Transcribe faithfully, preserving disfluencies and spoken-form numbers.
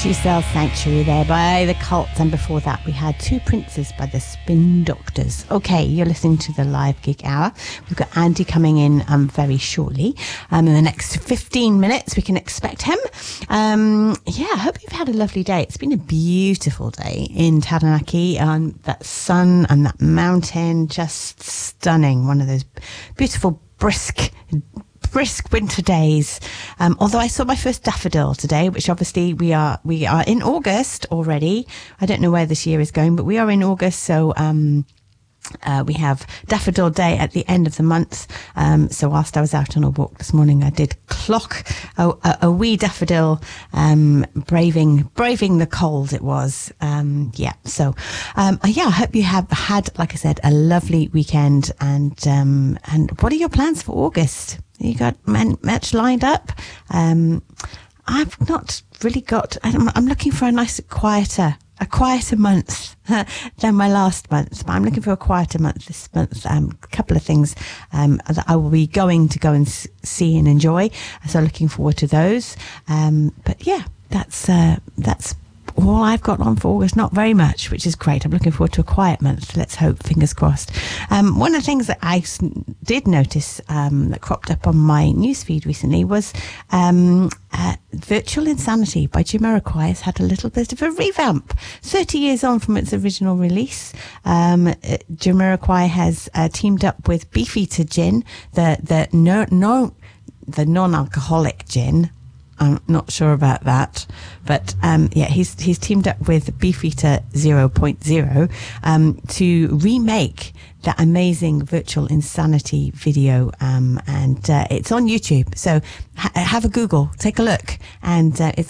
She Sells Sanctuary there by The Cult, and before that we had Two Princes by the Spin Doctors. Okay, you're listening to the Live Gig Hour. We've got Andy coming in um, very shortly. Um, in the next fifteen minutes we can expect him. Um, yeah, I hope you've had a lovely day. It's been a beautiful day in Taranaki, and that sun and that mountain, just stunning. One of those beautiful brisk brisk winter days. Um, although I saw my first daffodil today, which obviously we are we are in August already. I don't know where this year is going, but we are in August, so um uh, we have Daffodil Day at the end of the month. Um, so whilst I was out on a walk this morning, I did clock a, a, a wee daffodil, um, braving braving the cold. It was, um, yeah. So, um, yeah. I hope you have had, like I said, a lovely weekend. And um, and what are your plans for August? You got much lined up? Um, I've not really got. I'm, I'm looking for a nice, quieter. A quieter month than my last month, but I'm looking for a quieter month this month. Um, a couple of things um, that I will be going to go and s- see and enjoy. So looking forward to those. Um, but yeah, that's uh, that's all I've got on for August. Not very much, which is great. I'm looking forward to a quiet month. Let's hope, fingers crossed. Um, one of the things that I s- did notice um, that cropped up on my newsfeed recently was um, uh, Virtual Insanity by Jamiroquai has had a little bit of a revamp. thirty years on from its original release, um, uh, Jamiroquai has uh, teamed up with Beefeater Gin, the the no no the non-alcoholic gin. I'm not sure about that, but um, yeah, he's he's teamed up with Beefeater zero point zero um, to remake that amazing Virtual Insanity video, um, and uh, it's on YouTube. So ha- have a Google, take a look, and uh, it's